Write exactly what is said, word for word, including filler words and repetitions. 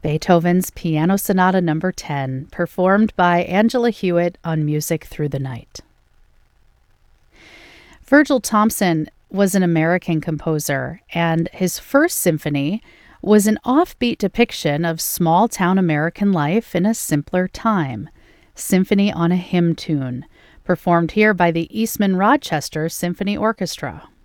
Beethoven's Piano Sonata Number ten, performed by Angela Hewitt on Music Through the Night. Virgil Thomson was an American composer, and his first symphony was an offbeat depiction of small-town American life in a simpler time, Symphony on a Hymn Tune, performed here by the Eastman Rochester Symphony Orchestra.